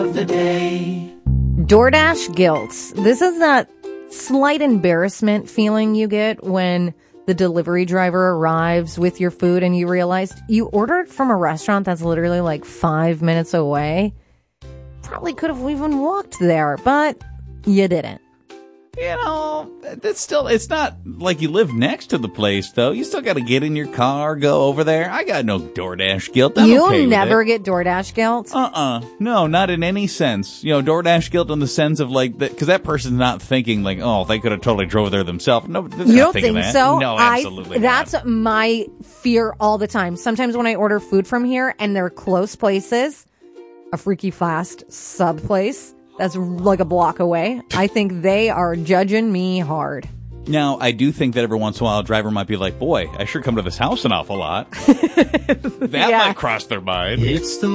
DoorDash guilt. This is that slight embarrassment feeling you get when the delivery driver arrives with your food and you realize you ordered from a restaurant that's literally like 5 minutes away. Probably could have even walked there, but you didn't. You know, it's not like you live next to the place, though. You still got to get in your car, go over there. I got no DoorDash guilt. You'll never get DoorDash guilt? No, not in any sense. You know, DoorDash guilt in the sense of like, because that person's not thinking like, oh, they could have totally drove there themselves. No, you don't think so? No, absolutely not. That's my fear all the time. Sometimes when I order food from here and they're close places, a Freaky Fast sub place that's like a block away, I think they are judging me hard. Now, I do think that every once in a while a driver might be like, boy, I sure come to this house an awful lot. That might cross their mind. It's the